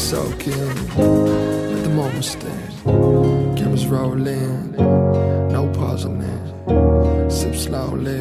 soak in, let the moment stand. Cameras rolling, no puzzling. Sip slowly,